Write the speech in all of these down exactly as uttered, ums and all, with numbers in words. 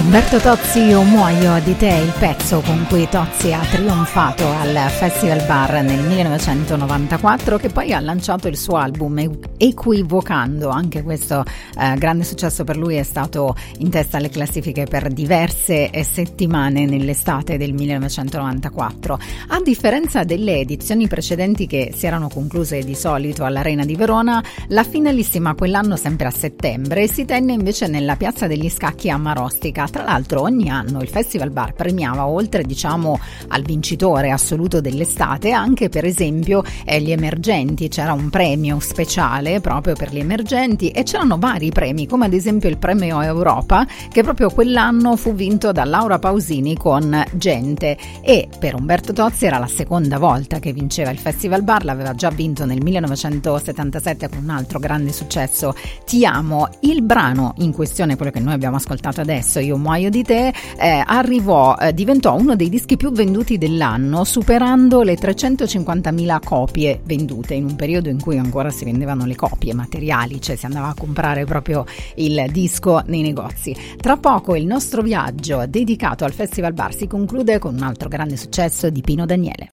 Umberto Tozzi, Io muoio di te, il pezzo con cui Tozzi ha trionfato al Festival Bar nel millenovecentonovantaquattro, che poi ha lanciato il suo album Equivocando. Anche questo eh, grande successo per lui, è stato in testa alle classifiche per diverse settimane nell'estate del millenovecentonovantaquattro. A differenza delle edizioni precedenti che si erano concluse di solito all'Arena di Verona, la finalissima quell'anno, sempre a settembre, si tenne invece nella Piazza degli Scacchi a Marostica. Tra l'altro ogni anno il Festival Bar premiava, oltre diciamo al vincitore assoluto dell'estate, anche per esempio eh, gli emergenti. C'era un premio speciale proprio per gli emergenti e c'erano vari premi, come ad esempio il premio Europa, che proprio quell'anno fu vinto da Laura Pausini con Gente, e per Umberto Tozzi era la seconda volta che vinceva il Festival Bar. L'aveva già vinto nel millenovecentosettantasette con un altro grande successo, Ti amo. Il brano in questione, quello che noi abbiamo ascoltato adesso, Io muoio di te, eh, arrivò, eh, diventò uno dei dischi più venduti dell'anno, superando le trecentocinquantamila copie vendute, in un periodo in cui ancora si vendevano le copie materiali, cioè si andava a comprare proprio il disco nei negozi. Tra poco il nostro viaggio dedicato al Festival Bar si conclude con un altro grande successo di Pino Daniele.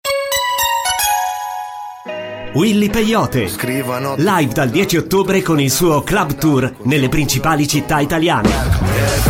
Willy Peyote, live dal dieci ottobre con il suo club tour nelle principali città italiane.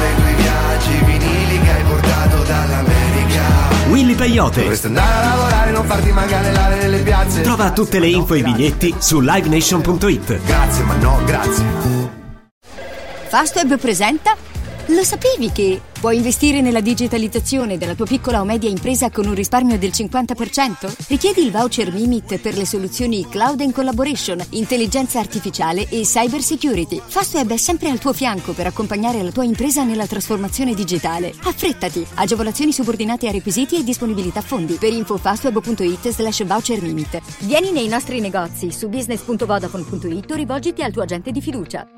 Willy Peyote. Dovresti andare a lavorare, non farti mancare l'aria nelle piazze. Trova tutte le info e i biglietti su live nation punto it. Grazie, ma no, grazie. Fastweb presenta. Lo sapevi che puoi investire nella digitalizzazione della tua piccola o media impresa con un risparmio del cinquanta per cento? Richiedi il voucher Mimit per le soluzioni Cloud and Collaboration, intelligenza artificiale e cyber security. Fastweb è sempre al tuo fianco per accompagnare la tua impresa nella trasformazione digitale. Affrettati! Agevolazioni subordinate a requisiti e disponibilità fondi. Per info fastweb punto it slash voucher Mimit. Vieni nei nostri negozi su business punto vodafone punto it o rivolgiti al tuo agente di fiducia.